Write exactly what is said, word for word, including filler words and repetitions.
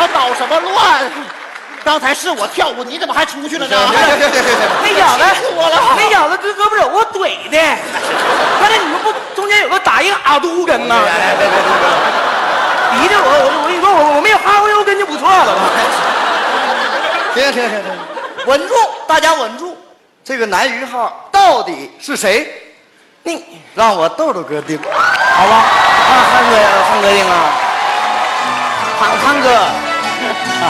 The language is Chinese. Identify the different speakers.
Speaker 1: 要捣什么乱？刚才是我跳舞，你怎么还出去了呢？
Speaker 2: 行行行行行，
Speaker 3: 那小子
Speaker 1: 气死我了！
Speaker 3: 那小子跟胳膊肘我怼的，刚才你们不中间有个打一个阿都根吗？
Speaker 2: 别别别别！
Speaker 3: 逼着我，我我跟你说，我我没有哈腰跟就不错了吧？
Speaker 2: 行行行行，稳住，大家稳住。这个男一号到底是谁？
Speaker 3: 你
Speaker 2: 让我豆豆哥定，
Speaker 3: 好吧？啊，汉哥，汉哥定啊，汉汉哥。